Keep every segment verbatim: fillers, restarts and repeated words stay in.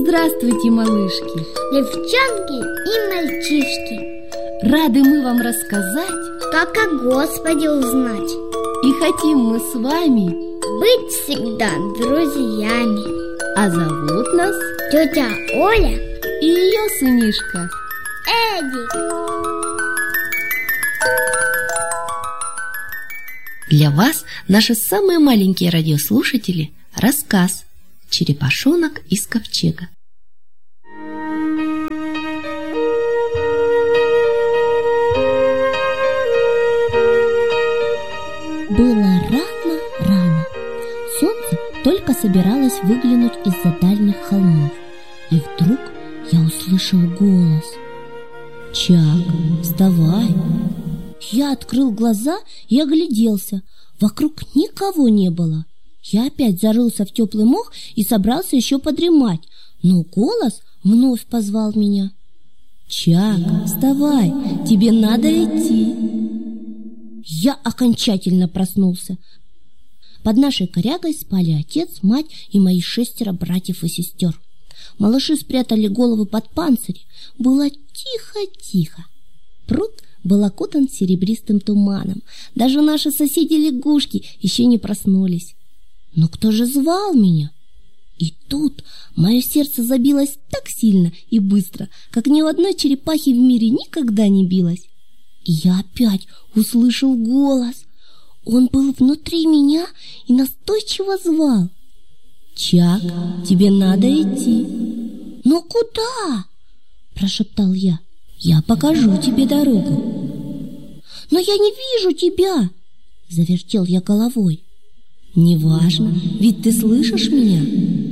Здравствуйте, малышки, девчонки и мальчишки. Рады мы вам рассказать, как о Господе узнать. И хотим мы с вами быть всегда друзьями. А зовут нас тетя Оля и ее сынишка Эдик. Для вас, наши самые маленькие радиослушатели, рассказ «Черепашонок из ковчега». Было рано-рано. Солнце только собиралось выглянуть из-за дальних холмов. И вдруг я услышал голос: «Чак, вставай!» Я открыл глаза и огляделся. Вокруг никого не было. Я опять зарылся в теплый мох и собрался еще подремать, но голос вновь позвал меня: «Чак, вставай, тебе надо идти!» Я окончательно проснулся. Под нашей корягой спали отец, мать и мои шестеро братьев и сестер. Малыши спрятали головы под панцири. Было тихо-тихо. Пруд был окутан серебристым туманом. Даже наши соседи-лягушки еще не проснулись. Но кто же звал меня? И тут мое сердце забилось так сильно и быстро, как ни у одной черепахи в мире никогда не билось. И я опять услышал голос. Он был внутри меня и настойчиво звал: «Чак, тебе надо идти». «Но куда?» – прошептал я. «Я покажу тебе дорогу». «Но я не вижу тебя!» – завертел я головой. «Неважно, ведь ты слышишь меня?»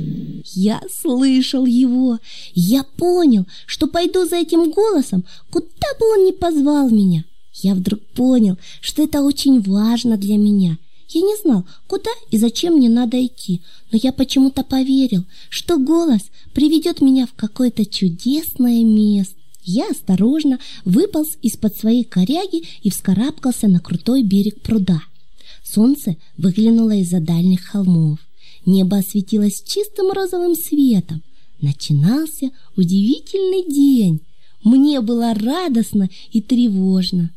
Я слышал его. Я понял, что пойду за этим голосом, куда бы он ни позвал меня. Я вдруг понял, что это очень важно для меня. Я не знал, куда и зачем мне надо идти, но я почему-то поверил, что голос приведет меня в какое-то чудесное место. Я осторожно выполз из-под своей коряги и вскарабкался на крутой берег пруда. Солнце выглянуло из-за дальних холмов. Небо осветилось чистым розовым светом. Начинался удивительный день. Мне было радостно и тревожно.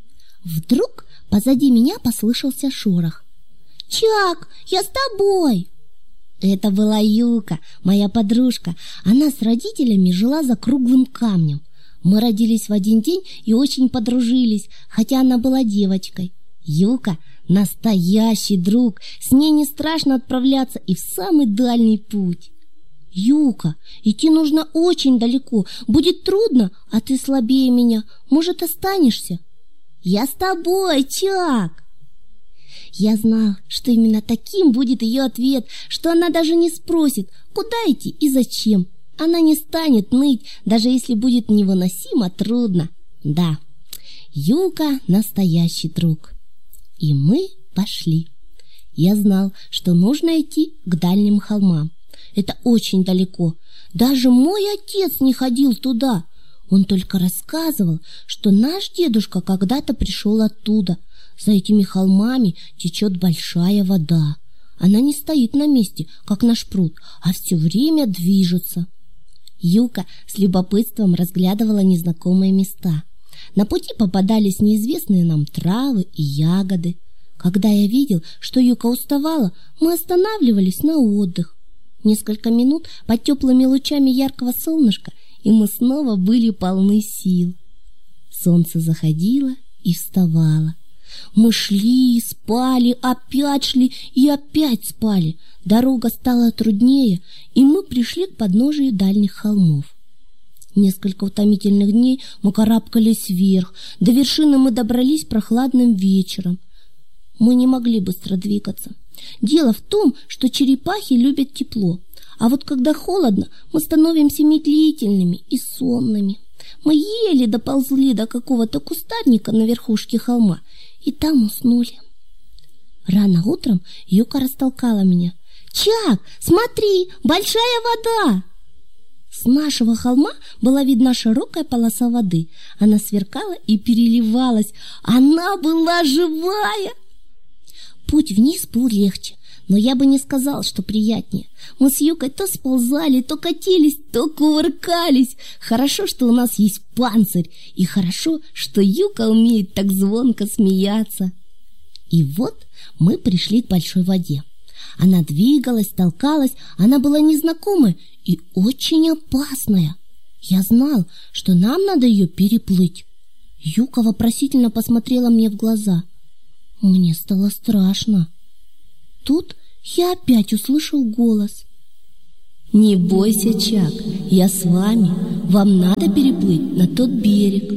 Вдруг позади меня послышался шорох. «Чак, я с тобой!» Это была Юка, моя подружка. Она с родителями жила за круглым камнем. Мы родились в один день и очень подружились, хотя она была девочкой. Юка — настоящий друг. С ней не страшно отправляться и в самый дальний путь. «Юка, идти нужно очень далеко. Будет трудно, а ты слабее меня. Может, останешься?» «Я с тобой, Чак!» Я знал, что именно таким будет ее ответ, что она даже не спросит, куда идти и зачем. Она не станет ныть, даже если будет невыносимо трудно. Да, Юка — настоящий друг. И мы пошли. Я знал, что нужно идти к дальним холмам. Это очень далеко. Даже мой отец не ходил туда. Он только рассказывал, что наш дедушка когда-то пришел оттуда. За этими холмами течет большая вода. Она не стоит на месте, как наш пруд, а все время движется. Юка с любопытством разглядывала незнакомые места. На пути попадались неизвестные нам травы и ягоды. Когда я видел, что Юка уставала, мы останавливались на отдых. Несколько минут под теплыми лучами яркого солнышка, и мы снова были полны сил. Солнце заходило и вставало. Мы шли, спали, опять шли и опять спали. Дорога стала труднее, и мы пришли к подножию дальних холмов. Несколько утомительных дней мы карабкались вверх. До вершины мы добрались прохладным вечером. Мы не могли быстро двигаться. Дело в том, что черепахи любят тепло, а вот когда холодно, мы становимся медлительными и сонными. Мы еле доползли до какого-то кустарника на верхушке холма и там уснули. Рано утром Юка растолкала меня. «Чак, смотри, большая вода!» С нашего холма была видна широкая полоса воды. Она сверкала и переливалась. Она была живая! Путь вниз был легче, Но я бы не сказал, что приятнее. Мы с Юкой то сползали, то катились, то кувыркались. Хорошо, что у нас есть панцирь, и хорошо, что Юка умеет так звонко смеяться. И вот мы пришли к большой воде. Она двигалась, толкалась, она была незнакомая и очень опасная. Я знал, что нам надо ее переплыть. Юка вопросительно посмотрела мне в глаза. Мне стало страшно. Тут я опять услышал голос. «Не бойся, Чак, я с вами. Вам надо переплыть на тот берег».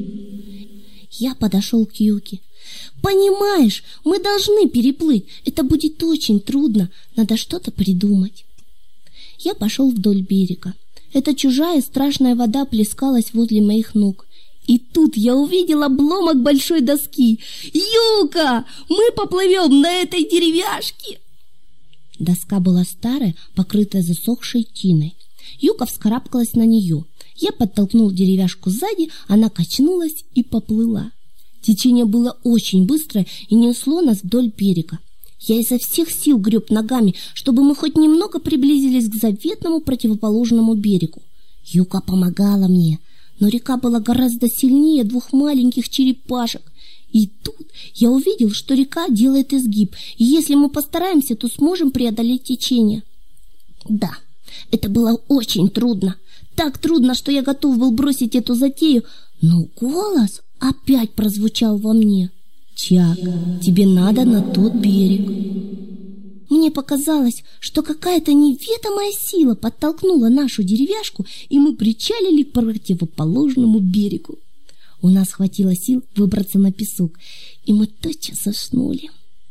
Я подошел к Юке. «Понимаешь, мы должны переплыть. Это будет очень трудно. Надо что-то придумать». Я пошел вдоль берега. Эта чужая страшная вода плескалась возле моих ног. И тут я увидел обломок большой доски. «Юка, мы поплывем на этой деревяшке!» Доска была старая, покрытая засохшей тиной. Юка вскарабкалась на нее. Я подтолкнул деревяшку сзади, она качнулась и поплыла. Течение было очень быстрое и несло нас вдоль берега. Я изо всех сил греб ногами, чтобы мы хоть немного приблизились к заветному противоположному берегу. Юка помогала мне, но река была гораздо сильнее двух маленьких черепашек. И тут я увидел, что река делает изгиб, и если мы постараемся, то сможем преодолеть течение. Да, это было очень трудно. Так трудно, что я готов был бросить эту затею, но голос опять прозвучал во мне. «Чак, тебе надо на тот берег». Мне показалось, что какая-то неведомая сила подтолкнула нашу деревяшку, и мы причалили к противоположному берегу. У нас хватило сил выбраться на песок, и мы тотчас заснули.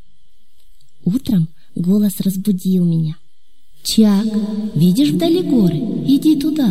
Утром голос разбудил меня. «Чак, видишь вдали горы? Иди туда».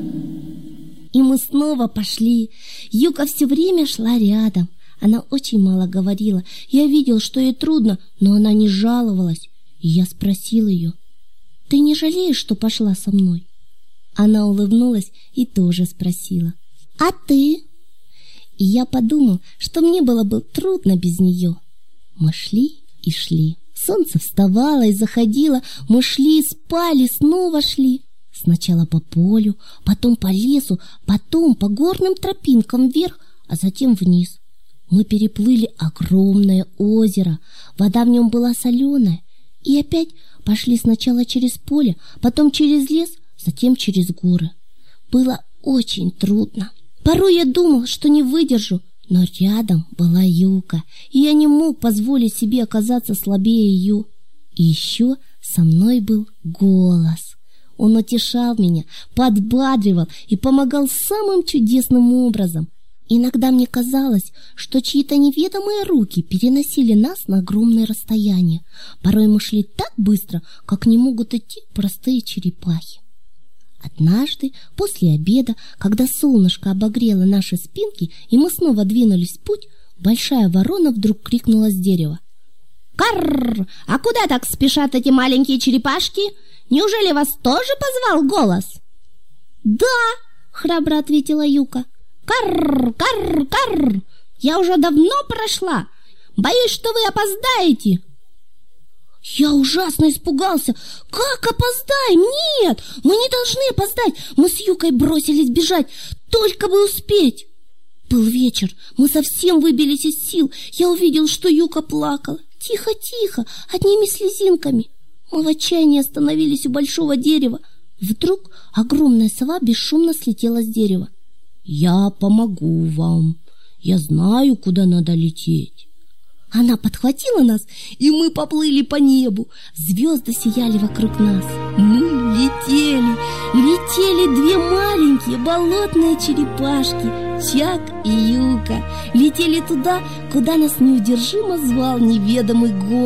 И мы снова пошли. Юка все время шла рядом. Она очень мало говорила. Я видел, что ей трудно, но она не жаловалась. И я спросил ее: «Ты не жалеешь, что пошла со мной?» Она улыбнулась и тоже спросила: «А ты?» И я подумал, что мне было бы трудно без нее. Мы шли и шли. Солнце вставало и заходило. Мы шли, спали, снова шли. Сначала по полю, потом по лесу, потом по горным тропинкам вверх, а затем вниз. Мы переплыли огромное озеро. Вода в нем была соленая. И опять пошли сначала через поле, потом через лес, затем через горы. Было очень трудно. Порой я думал, что не выдержу, но рядом была Юка, и я не мог позволить себе оказаться слабее ее. И еще со мной был голос. Он утешал меня, подбадривал и помогал самым чудесным образом. Иногда мне казалось, что чьи-то неведомые руки переносили нас на огромное расстояние. Порой мы шли так быстро, как не могут идти простые черепахи. Однажды, после обеда, когда солнышко обогрело наши спинки, и мы снова двинулись в путь, большая ворона вдруг крикнула с дерева: «Карр! А куда так спешат эти маленькие черепашки? Неужели вас тоже позвал голос?» «Да!» — храбро ответила Юка. «Карр! Карр! Карр! Я уже давно прошла. Боюсь, что вы опоздаете». Я ужасно испугался. «Как опоздаем? Нет, мы не должны опоздать. Мы с Юкой бросились бежать, только бы успеть». Был вечер, мы совсем выбились из сил. Я увидел, что Юка плакала. Тихо-тихо, одними слезинками. Мы в отчаянии остановились у большого дерева. Вдруг огромная сова бесшумно слетела с дерева. «Я помогу вам. Я знаю, куда надо лететь». Она подхватила нас, и мы поплыли по небу. Звезды сияли вокруг нас. Мы летели, летели две маленькие болотные черепашки, Чак и Юка. Летели туда, куда нас неудержимо звал неведомый голос.